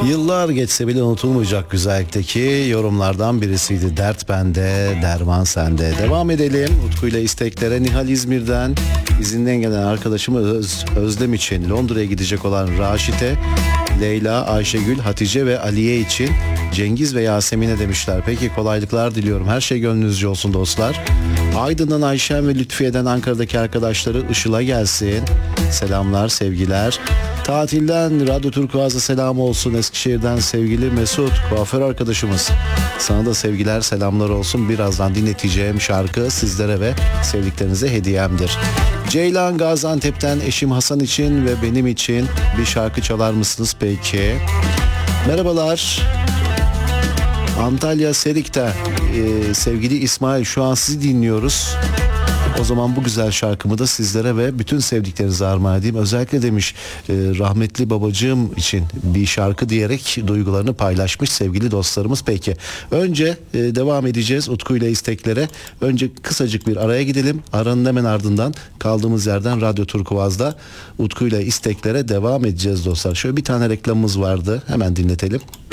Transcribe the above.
Yıllar geçse bile unutulmayacak güzellikteki yorumlardan birisiydi. Dert bende, derman sende. Devam edelim. Utku ile isteklere. Nihal İzmir'den izinden gelen arkadaşımı Özlem için Londra'ya gidecek olan Raşit'e, Leyla, Ayşegül, Hatice ve Aliye için Cengiz ve Yasemin'e demişler. Peki, kolaylıklar diliyorum. Her şey gönlünüzce olsun dostlar. Aydın'dan Ayşen ve Lütfiye'den Ankara'daki arkadaşları Işıl'a gelsin. Selamlar, sevgiler. Tatilden Radyo Turkuaz'a selam olsun. Eskişehir'den sevgili Mesut, kuaför arkadaşımız. Sana da sevgiler, selamlar olsun. Birazdan dinleteceğim şarkı sizlere ve sevdiklerinize hediyemdir. Ceylan Gaziantep'ten eşim Hasan için ve benim için bir şarkı çalar mısınız peki? Merhabalar. Antalya Serik'te sevgili İsmail, şu an sizi dinliyoruz. O zaman bu güzel şarkımı da sizlere ve bütün sevdiklerinize armağan edeyim. Özellikle demiş rahmetli babacığım için bir şarkı diyerek duygularını paylaşmış sevgili dostlarımız. Peki, önce devam edeceğiz Utku ile isteklere. Önce kısacık bir araya gidelim. Aranın hemen ardından kaldığımız yerden Radyo Turkuaz'da Utku ile isteklere devam edeceğiz dostlar. Şöyle bir tane reklamımız vardı, hemen dinletelim.